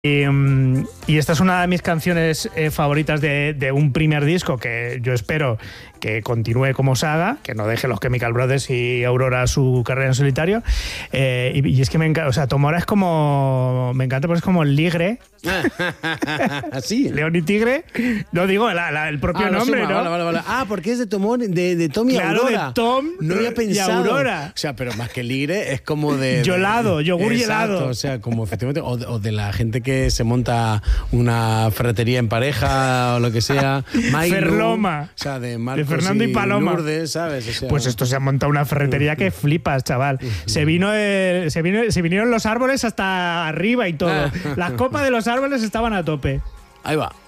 Y esta es una de mis canciones favoritas de un primer disco que yo espero que continúe como saga, que no deje los Chemical Brothers y Aurora su carrera en solitario. Y es que me encanta, o sea, Tomora es como, me encanta porque es como el ligre. ¿Así? León y Tigre. No digo el propio nombre, ¿no? Vale. Ah, porque es de Tom y claro, Aurora. De Tom no había pensado. Y Aurora. O sea, pero más que ligre es como de Yolado, yogur exacto, helado. O sea, como efectivamente, o de la gente que se monta una ferretería en pareja o lo que sea. Ferloma. O sea, de Marcos de Fernando y Paloma. Lourdes, ¿sabes? O sea, pues esto se ha montado una ferretería que flipas, chaval. Se vinieron los árboles hasta arriba y todo. Las copas de los árboles estaban a tope. Ahí va.